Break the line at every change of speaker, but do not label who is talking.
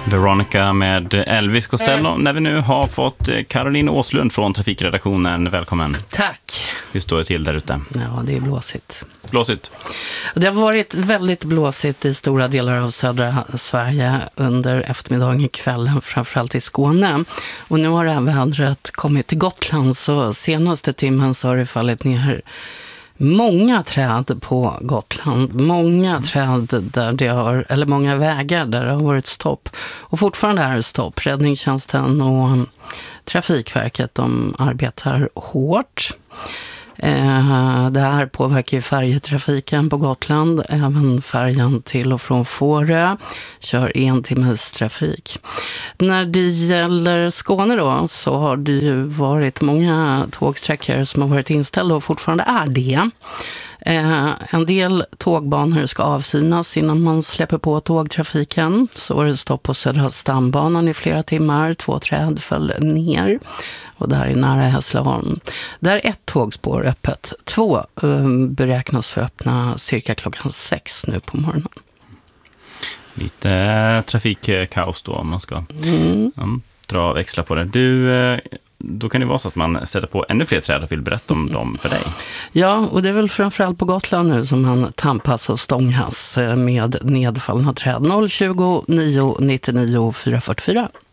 Veronica med Elvis Costello. När vi nu har fått Caroline Åslund från Trafikredaktionen. Välkommen.
Tack.
Hur står det till där ute?
Ja, det är blåsigt.
Blåsigt?
Det har varit väldigt blåsigt i stora delar av södra Sverige under eftermiddagen och kvällen, framförallt i Skåne. Och nu har det här vädret kommit till Gotland, så senaste timmen så har det fallit ner många träd på Gotland. Många träd där det har, eller många vägar där det har varit stopp. Och fortfarande är det stopp. Räddningstjänsten och Trafikverket, de arbetar hårt. Det här påverkar ju färjetrafiken på Gotland. Även färjan till och från Fårö kör 1 timmes trafik. När det gäller Skåne då, så har det ju varit många tågsträckor som har varit inställda och fortfarande är det. En del tågbanor ska avsynas innan man släpper på tågtrafiken. Så var det stopp på Södra stambanan i flera timmar. 2 träd föll ner. Och där är nära Hässleholm. Där är 1 tågspår öppet. 2 beräknas för öppna cirka klockan 6 nu på morgonen.
Lite trafikkaos då om man ska dra växla på det. Då kan det vara så att man sätter på ännu fler träd och vill berätta om dem för dig.
Ja, och det är väl framförallt på Gotland nu som man tampas och stångas med nedfallna träd. 020 999 444.